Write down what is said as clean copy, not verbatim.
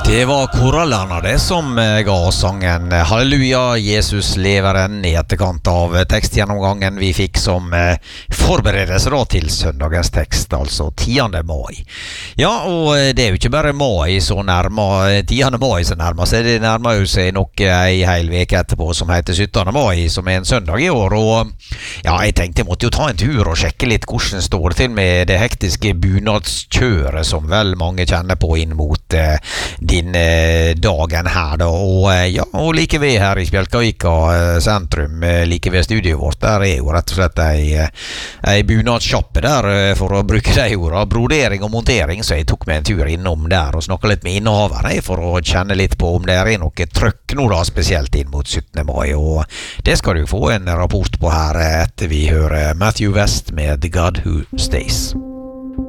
Det var korallerne det som ga sangen Halleluja, Jesus leveren i etterkant av tekstgjennomgangen vi fikk som forberedelse da til søndagens tekst, altså 10. mai. Ja, og det er jo ikke bare mai så nærmer, 10. mai så nærmer seg, det nærmer jo seg nok en hel veke etterpå som heter 17. mai, som er en søndag i år, og ja, jeg tenkte jeg måtte jo ta en tur og sjekke litt hvordan står det til med det hektiske bunadskjøret som vel mange kjenner på inn mot dagen her da, og ja, og like ved her i Spjelkavika sentrum, like ved studiet vårt, der er jo rett og slett ei bunadssjappe der, for å bruke de orda, brodering og montering, så jeg tok meg en tur innom der og snakket litt med innehaveren for å kjenne litt på om det er noe trøkk nå da, spesielt inn mot 17. mai, og det skal du få en rapport på her etter vi hører Matthew West med The God Who Stays.